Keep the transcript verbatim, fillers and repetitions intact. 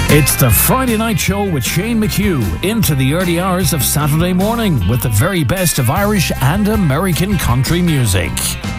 It's the Friday Night Show with Shane McHugh into the early hours of Saturday morning with the very best of Irish and American country music.